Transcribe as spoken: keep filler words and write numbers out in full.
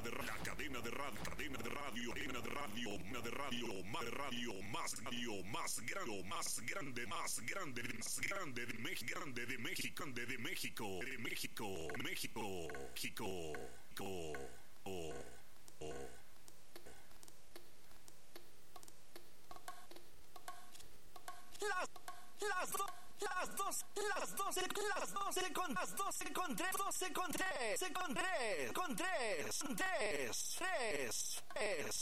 de radio, cadena de radio, cadena de radio, cadena de radio, una de radio, más radio, más radio, más grande, más grande, más grande, más grande de México, grande de México, grande de México, de México, México, México, México, oh, oh. Las, las dos, las dos, las doce, las doce con las doce con tres, doce con tres, con tres, con tres, con tres, tres, tres.